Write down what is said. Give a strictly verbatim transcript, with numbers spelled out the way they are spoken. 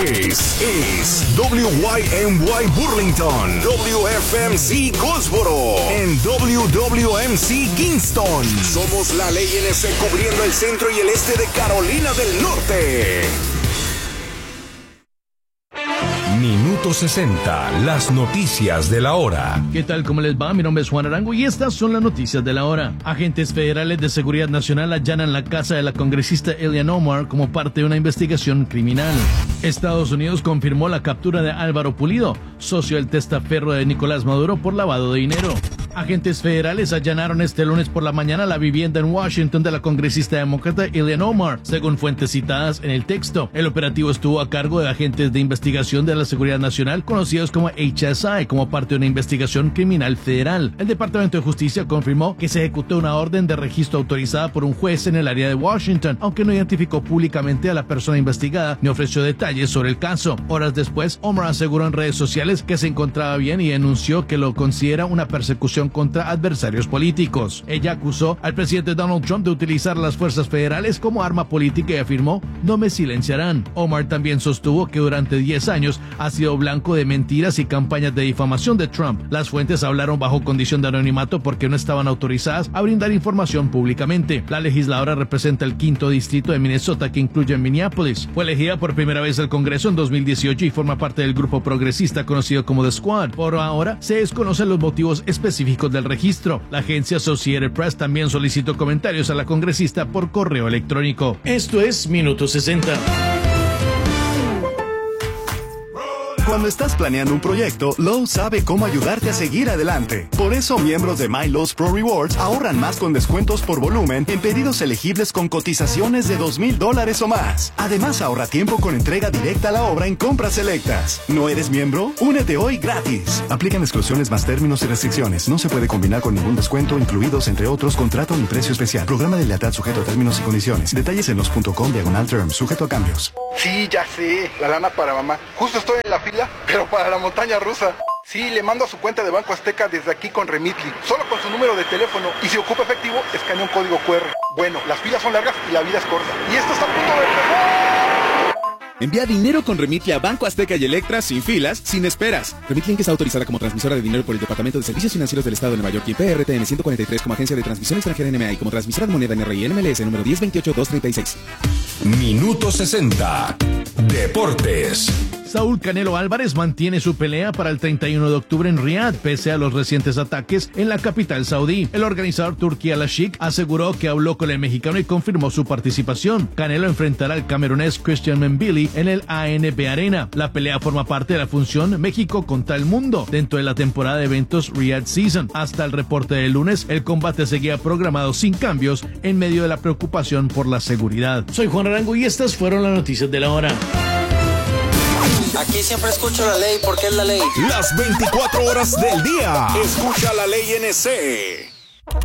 Es, es W Y M Y Burlington, W F M C Goldsboro, en W W M C Kingston. Somos la Ley N C cubriendo el centro y el este de Carolina del Norte. Minuto sesenta, las noticias de la hora. ¿Qué tal? ¿Cómo les va? Mi nombre es Juan Arango y estas son las noticias de la hora. Agentes federales de seguridad nacional allanan la casa de la congresista Ilhan Omar como parte de una investigación criminal. Estados Unidos confirmó la captura de Álvaro Pulido, socio del testaferro de Nicolás Maduro por lavado de dinero. Agentes federales allanaron este lunes por la mañana la vivienda en Washington de la congresista demócrata Ilhan Omar, según fuentes citadas en el texto. El operativo estuvo a cargo de agentes de investigación de la Seguridad Nacional, conocidos como H S I, como parte de una investigación criminal federal. El Departamento de Justicia confirmó que se ejecutó una orden de registro autorizada por un juez en el área de Washington, aunque no identificó públicamente a la persona investigada ni ofreció detalles sobre el caso. Horas después, Omar aseguró en redes sociales que se encontraba bien y denunció que lo considera una persecución contra adversarios políticos. Ella acusó al presidente Donald Trump de utilizar las fuerzas federales como arma política y afirmó: "No me silenciarán". Omar también sostuvo que durante diez años ha sido blanco de mentiras y campañas de difamación de Trump. Las fuentes hablaron bajo condición de anonimato porque no estaban autorizadas a brindar información públicamente. La legisladora representa el quinto distrito de Minnesota, que incluye Minneapolis. Fue elegida por primera vez al Congreso en dos mil dieciocho y forma parte del grupo progresista conocido como The Squad. Por ahora, se desconocen los motivos específicos del registro. La agencia Associated Press también solicitó comentarios a la congresista por correo electrónico. Esto es Minuto sesenta. Cuando estás planeando un proyecto, Lowe's sabe cómo ayudarte a seguir adelante. Por eso, miembros de My Lowe's Pro Rewards ahorran más con descuentos por volumen en pedidos elegibles con cotizaciones de dos mil dólares o más. Además, ahorra tiempo con entrega directa a la obra en compras selectas. ¿No eres miembro? Únete hoy gratis. Aplican exclusiones más términos y restricciones. No se puede combinar con ningún descuento, incluidos, entre otros, contrato ni precio especial. Programa de lealtad sujeto a términos y condiciones. Detalles en los punto com diagonal terms, sujeto a cambios. Sí, ya sé, la lana para mamá. Justo estoy en la fila, pero para la montaña rusa. Sí, le mando a su cuenta de Banco Azteca desde aquí con Remitly, solo con su número de teléfono, y si ocupa efectivo, escanea un código cu erre. Bueno, las filas son largas y la vida es corta. Y esto está a punto de empezar. Envía dinero con Remitly a Banco Azteca y Electra sin filas, sin esperas. Remitly está autorizada como transmisora de dinero por el Departamento de Servicios Financieros del Estado de Nueva York y P R T N ciento cuarenta y tres como agencia de transmisión extranjera N M A y como transmisora de moneda N R I N M L S número diez veintiocho dos treinta y seis. Minuto sesenta. Deportes. Saúl Canelo Álvarez mantiene su pelea para el treinta y uno de octubre en Riad, pese a los recientes ataques en la capital saudí. El organizador Turki Al-Ashik aseguró que habló con el mexicano y confirmó su participación. Canelo enfrentará al camerunés Christian Mbili en el A N B Arena. La pelea forma parte de la función México contra el mundo dentro de la temporada de eventos Riyadh Season. Hasta el reporte del lunes, el combate seguía programado sin cambios en medio de la preocupación por la seguridad. Soy Juan Arango y estas fueron las noticias de la hora. Aquí siempre escucho la ley porque es la ley. Las veinticuatro horas del día. Escucha la Ley N C.